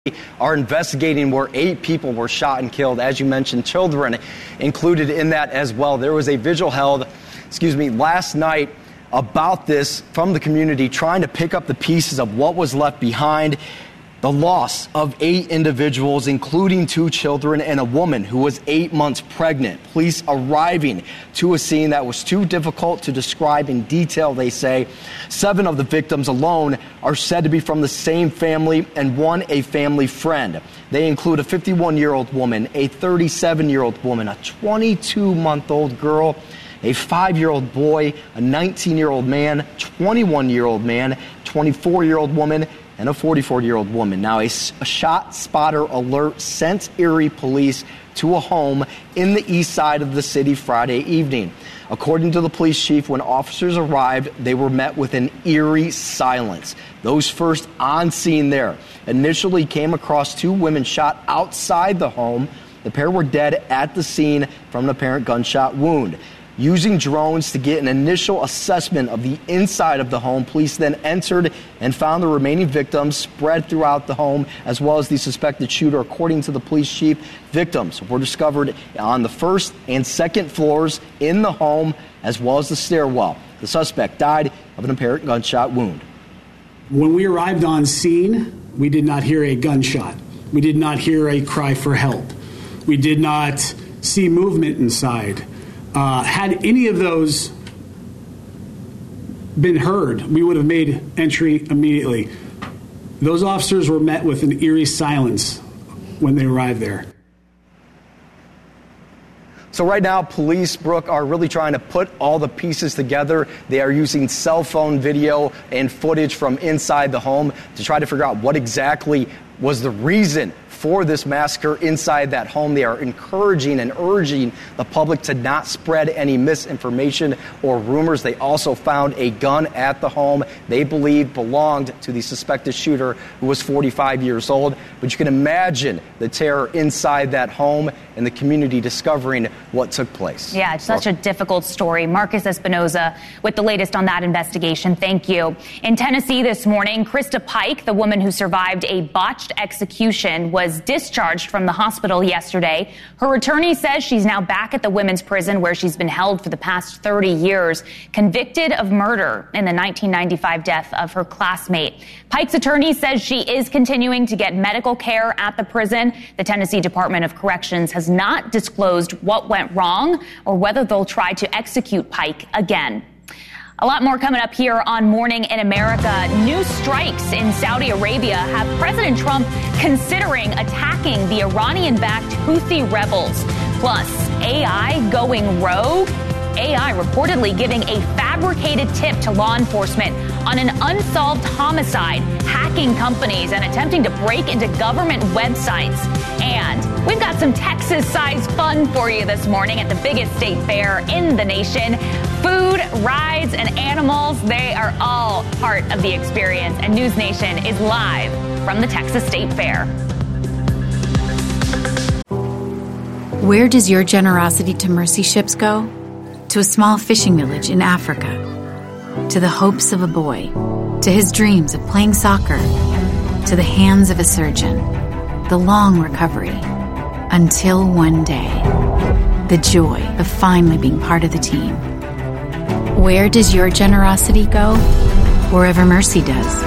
are investigating where 8 people were shot and killed. As you mentioned, children included in that as well. There was a vigil held, last night about this from the community, trying to pick up the pieces of what was left behind. The loss of 8 individuals, including 2 children and a woman who was 8 months pregnant. Police arriving to a scene that was too difficult to describe in detail, they say. 7 of the victims alone are said to be from the same family, and 1 a family friend. They include a 51-year-old woman, a 37-year-old woman, a 22-month-old girl, a 5-year-old boy, a 19-year-old man, 21-year-old man, 24-year-old woman, and a 44-year-old woman. Now, a shot spotter alert sent Erie police to a home in the east side of the city Friday evening. According to the police chief, when officers arrived, they were met with an eerie silence. Those first on scene there initially came across 2 women shot outside the home. The pair were dead at the scene from an apparent gunshot wound. Using drones to get an initial assessment of the inside of the home, police then entered and found the remaining victims spread throughout the home, as well as the suspected shooter. According to the police chief, victims were discovered on the first and second floors in the home, as well as the stairwell. The suspect died of an apparent gunshot wound. When we arrived on scene, we did not hear a gunshot. We did not hear a cry for help. We did not see movement inside. Had any of those been heard, we would have made entry immediately. Those officers were met with an eerie silence when they arrived there. So right now, police, Brooke, are really trying to put all the pieces together. They are using cell phone video and footage from inside the home to try to figure out what exactly was the reason for this massacre inside that home. They are encouraging and urging the public to not spread any misinformation or rumors. They also found a gun at the home they believe belonged to the suspected shooter, who was 45 years old. But you can imagine the terror inside that home and the community discovering what took place. Yeah, it's such a difficult story. Marcus Espinoza with the latest on that investigation. Thank you. In Tennessee this morning, Krista Pike, the woman who survived a botched execution, was discharged from the hospital yesterday. Her attorney says she's now back at the women's prison where she's been held for the past 30 years, convicted of murder in the 1995 death of her classmate. Pike's attorney says she is continuing to get medical care at the prison. The Tennessee Department of Corrections has not disclosed what went wrong or whether they'll try to execute Pike again. A lot more coming up here on Morning in America. New strikes in Saudi Arabia have President Trump considering attacking the Iranian-backed Houthi rebels. Plus, AI going rogue. AI reportedly giving a fabricated tip to law enforcement on an unsolved homicide, hacking companies and attempting to break into government websites. And we've got some Texas-sized fun for you this morning at the biggest state fair in the nation. Food, rides, and animals, they are all part of the experience. And News Nation is live from the Texas State Fair. Where does your generosity to mercy ships go? To a small fishing village in Africa, to the hopes of a boy, to his dreams of playing soccer, to the hands of a surgeon, the long recovery, until one day, the joy of finally being part of the team. Where does your generosity go? Wherever mercy does.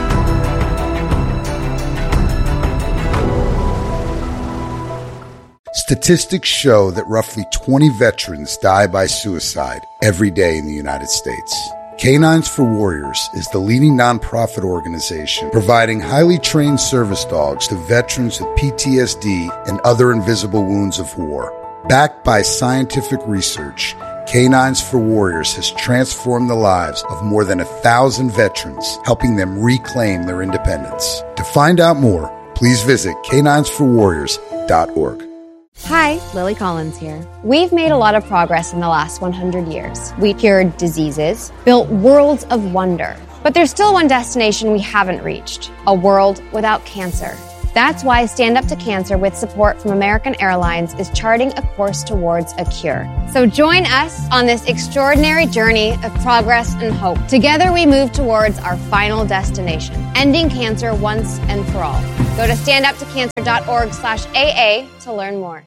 Statistics show that roughly 20 veterans die by suicide every day in the United States. Canines for Warriors is the leading nonprofit organization providing highly trained service dogs to veterans with PTSD and other invisible wounds of war. Backed by scientific research, Canines for Warriors has transformed the lives of more than 1,000 veterans, helping them reclaim their independence. To find out more, please visit caninesforwarriors.org. Hi, Lily Collins here. We've made a lot of progress in the last 100 years. We cured diseases, built worlds of wonder. But there's still one destination we haven't reached, a world without cancer. That's why Stand Up to Cancer, with support from American Airlines, is charting a course towards a cure. So join us on this extraordinary journey of progress and hope. Together we move towards our final destination, ending cancer once and for all. Go to standuptocancer.org/AA to learn more.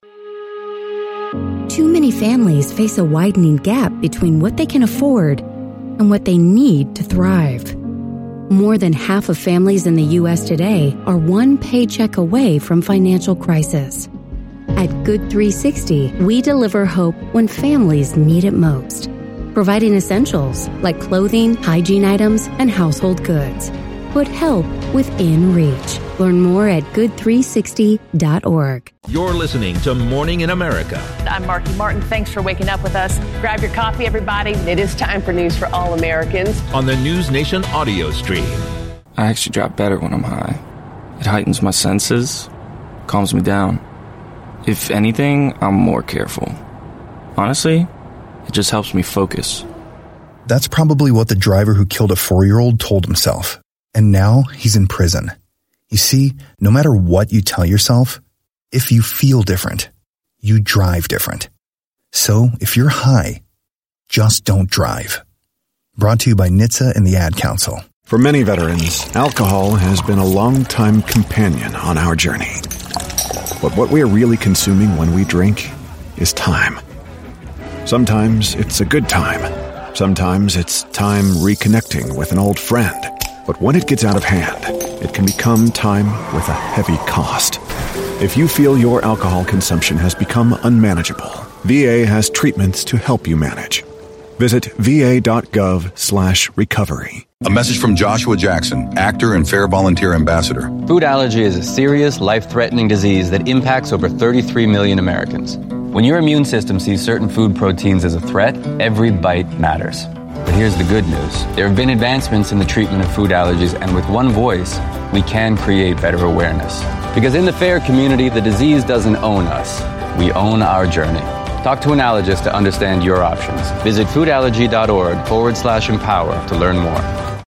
Too many families face a widening gap between what they can afford and what they need to thrive. More than half of families in the U.S. today are one paycheck away from financial crisis. At Good 360, we deliver hope when families need it most, providing essentials like clothing, hygiene items, and household goods. Put help within reach. Learn more at good360.org. You're listening to Morning in America. I'm Marky Martin. Thanks for waking up with us. Grab your coffee, everybody. It is time for News for All Americans. On the News Nation audio stream. I actually drop better when I'm high. It heightens my senses, calms me down. If anything, I'm more careful. Honestly, it just helps me focus. That's probably what the driver who killed a 4-year-old told himself. And now he's in prison. You see, no matter what you tell yourself, if you feel different, you drive different. So if you're high, just don't drive. Brought to you by NHTSA and the Ad Council. For many veterans, alcohol has been a long-time companion on our journey. But what we are really consuming when we drink is time. Sometimes it's a good time. Sometimes it's time reconnecting with an old friend. But when it gets out of hand, it can become time with a heavy cost. If you feel your alcohol consumption has become unmanageable, VA has treatments to help you manage. Visit va.gov/recovery. A message from Joshua Jackson, actor and Fair Volunteer Ambassador. Food allergy is a serious, life-threatening disease that impacts over 33 million Americans. When your immune system sees certain food proteins as a threat, every bite matters. But here's the good news. There have been advancements in the treatment of food allergies, and with one voice, we can create better awareness. Because in the FAIR community, the disease doesn't own us. We own our journey. Talk to an allergist to understand your options. Visit foodallergy.org/empower to learn more.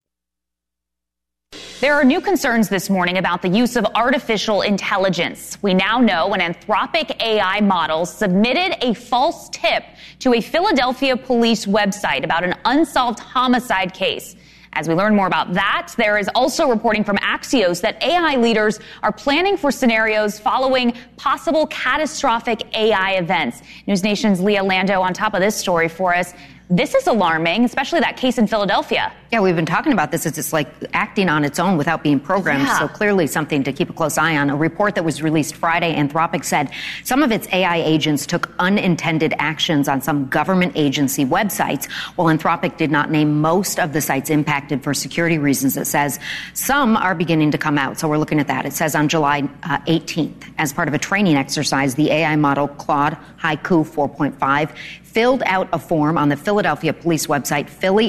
There are new concerns this morning about the use of artificial intelligence. We now know an Anthropic AI model submitted a false tip to a Philadelphia police website about an unsolved homicide case. As we learn more about that, there is also reporting from Axios that AI leaders are planning for scenarios following possible catastrophic AI events. News Nation's Leah Lando on top of this story for us. This is alarming, especially that case in Philadelphia. Yeah, we've been talking about this. It's like acting on its own without being programmed. Yeah. So clearly something to keep a close eye on. A report that was released Friday, Anthropic said some of its AI agents took unintended actions on some government agency websites, while Anthropic did not name most of the sites impacted for security reasons. It says some are beginning to come out. So we're looking at that. It says on July 18th, as part of a training exercise, the AI model Claude Haiku 4.5 filled out a form on the Philadelphia police website,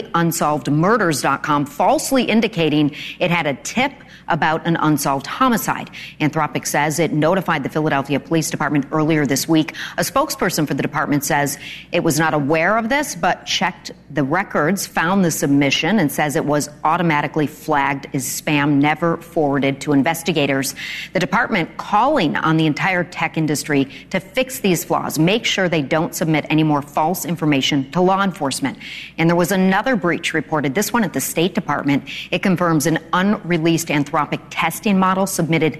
PhillyUnsolvedMurders.com, falsely indicating it had a tip about an unsolved homicide. Anthropic says it notified the Philadelphia Police Department earlier this week. A spokesperson for the department says it was not aware of this, but checked the records, found the submission, and says it was automatically flagged as spam, never forwarded to investigators. The department calling on the entire tech industry to fix these flaws, make sure they don't submit any more false information to law enforcement. And there was another breach reported, this one at the State Department. It confirms an unreleased Anthropic testing model submitted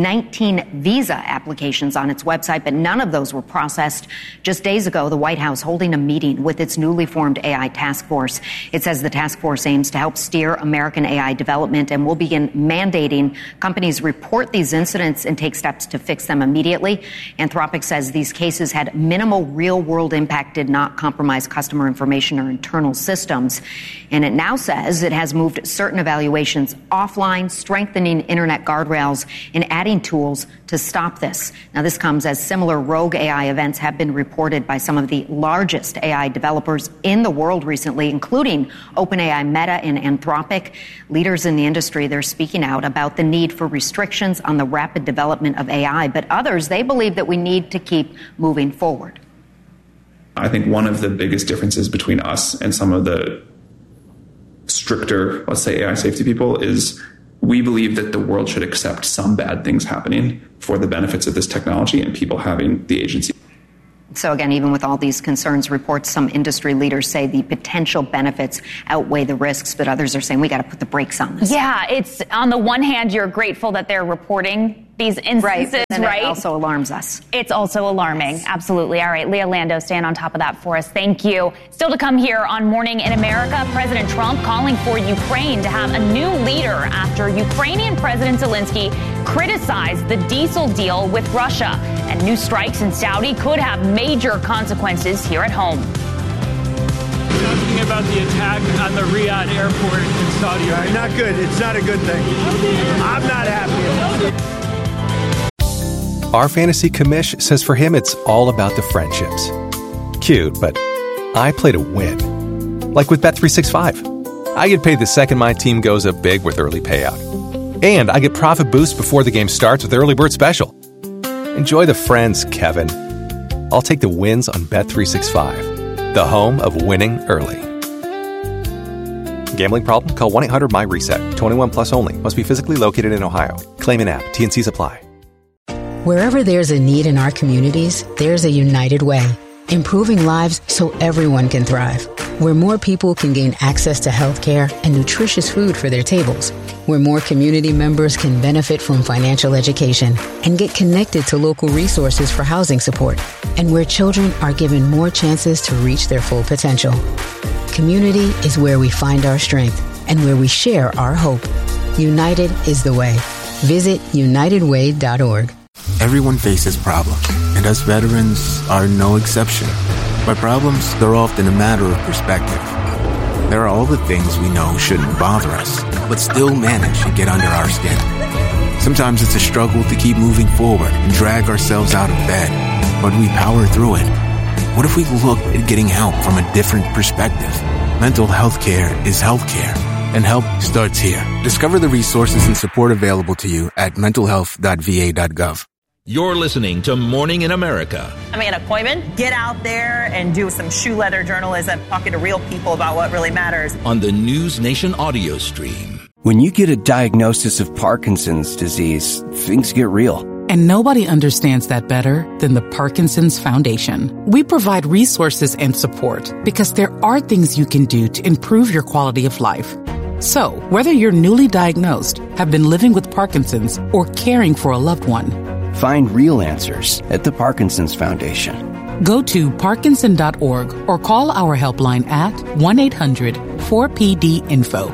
19 visa applications on its website, but none of those were processed. Just days ago, the White House holding a meeting with its newly formed AI task force. It says the task force aims to help steer American AI development and will begin mandating companies report these incidents and take steps to fix them immediately. Anthropic says these cases had minimal real-world impact, did not compromise customer information or internal systems. And it now says it has moved certain evaluations offline, strengthening internet guardrails and adding tools to stop this. Now, this comes as similar rogue AI events have been reported by some of the largest AI developers in the world recently, including OpenAI, Meta, and Anthropic. Leaders in the industry, they're speaking out about the need for restrictions on the rapid development of AI. But others, they believe that we need to keep moving forward. I think one of the biggest differences between us and some of the stricter, let's say, AI safety people is we believe that the world should accept some bad things happening for the benefits of this technology and people having the agency. So again, even with all these concerns, reports, some industry leaders say the potential benefits outweigh the risks, but others are saying we got to put the brakes on this. Yeah, it's on the one hand, you're grateful that they're reporting these instances, right? It also alarms us. It's also alarming. Absolutely. All right, Leah Lando, staying on top of that for us. Thank you. Still to come here on Morning in America, President Trump calling for Ukraine to have a new leader after Ukrainian President Zelensky criticized the diesel deal with Russia. And new strikes in Saudi could have major consequences here at home. Talking about the attack on the Riyadh airport in Saudi Arabia. Not good. It's not a good thing. I'm not happy. Our fantasy commish says for him it's all about the friendships. Cute, but I play to win. Like with Bet365. I get paid the second my team goes up big with early payout. And I get profit boost before the game starts with Early Bird Special. Enjoy the friends, Kevin. I'll take the wins on Bet365, the home of winning early. Gambling problem? Call 1-800-MY-RESET. 21 plus only. Must be physically located in Ohio. Claim an app. T&Cs apply. Wherever there's a need in our communities, there's a United Way. Improving lives so everyone can thrive. Where more people can gain access to health care and nutritious food for their tables. Where more community members can benefit from financial education and get connected to local resources for housing support. And where children are given more chances to reach their full potential. Community is where we find our strength and where we share our hope. United is the way. Visit unitedway.org. Everyone faces problems, and us veterans are no exception. But problems, they're often a matter of perspective. There are all the things we know shouldn't bother us, but still manage to get under our skin. Sometimes it's a struggle to keep moving forward and drag ourselves out of bed, but we power through it. What if we looked at getting help from a different perspective? Mental health care is health care, and help starts here. Discover the resources and support available to you at mentalhealth.va.gov. You're listening to Morning in America. I'm Anna Koyman. Get out there and do some shoe leather journalism, talking to real people about what really matters. On the News Nation audio stream. When you get a diagnosis of Parkinson's disease, things get real. And nobody understands that better than the Parkinson's Foundation. We provide resources and support because there are things you can do to improve your quality of life. So, whether you're newly diagnosed, have been living with Parkinson's, or caring for a loved one, find real answers at the Parkinson's Foundation. Go to parkinson.org or call our helpline at 1-800-4PD-INFO.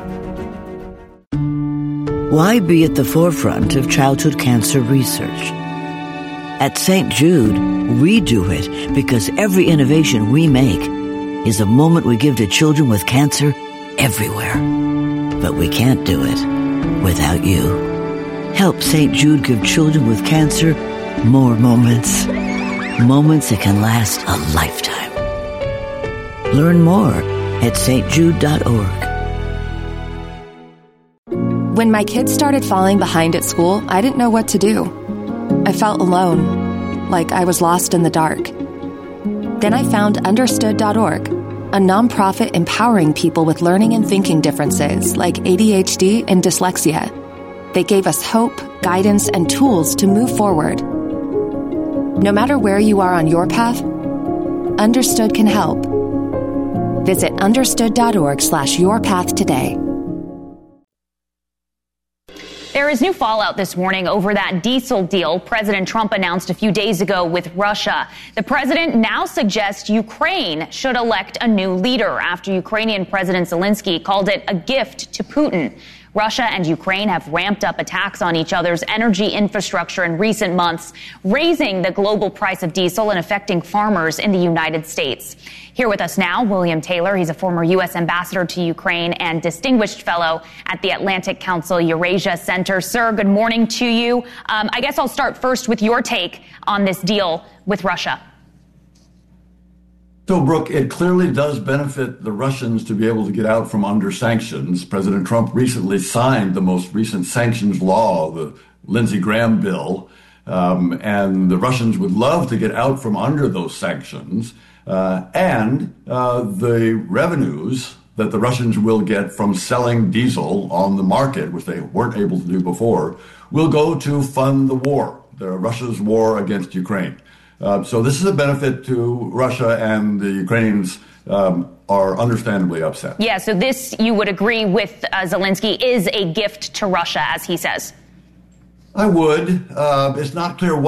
Why be at the forefront of childhood cancer research? At St. Jude, we do it because every innovation we make is a moment we give to children with cancer everywhere. But we can't do it without you. Help St. Jude give children with cancer more moments. Moments that can last a lifetime. Learn more at stjude.org. When my kids started falling behind at school, I didn't know what to do. I felt alone, like I was lost in the dark. Then I found Understood.org, a nonprofit empowering people with learning and thinking differences like ADHD and dyslexia. They gave us hope, guidance, and tools to move forward. No matter where you are on your path, Understood can help. Visit understood.org/yourpath today. There is new fallout this morning over that diesel deal President Trump announced a few days ago with Russia. The president now suggests Ukraine should elect a new leader after Ukrainian President Zelensky called it a gift to Putin. Russia and Ukraine have ramped up attacks on each other's energy infrastructure in recent months, raising the global price of diesel and affecting farmers in the United States. Here with us now, William Taylor. He's a former U.S. ambassador to Ukraine and distinguished fellow at the Atlantic Council Eurasia Center. Sir, good morning to you. I guess I'll start first with your take on this deal with Russia. So, Brooke, it clearly does benefit the Russians to be able to get out from under sanctions. President Trump recently signed the most recent sanctions law, the Lindsey Graham bill, and the Russians would love to get out from under those sanctions. And the revenues that the Russians will get from selling diesel on the market, which they weren't able to do before, will go to fund the war, Russia's war against Ukraine. So this is a benefit to Russia, and the Ukrainians are understandably upset. Yeah, so this, you would agree with Zelensky, is a gift to Russia, as he says. I would. It's not clear what